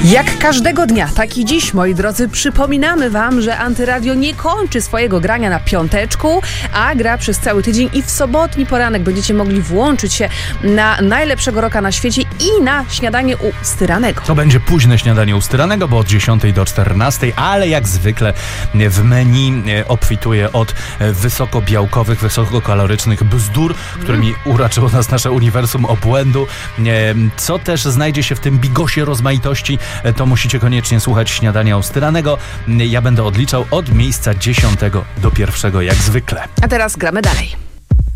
Jak każdego dnia, tak i dziś, moi drodzy, przypominamy wam, że Antyradio nie kończy swojego grania na piąteczku, a gra przez cały tydzień i w sobotni poranek będziecie mogli włączyć się na najlepszego rocka na świecie i na śniadanie u Styranego. To będzie późne śniadanie u Styranego, bo od 10 do 14, ale jak zwykle w menu obfituje od wysokobiałkowych, wysokokalorycznych bzdur, którymi uraczyło nas nasze uniwersum obłędu. Co też znajdzie się w tym bigosie rozmaitości, to musicie koniecznie słuchać śniadania u Styranego. Ja będę odliczał od miejsca 10 do 1, jak zwykle. A teraz gramy dalej.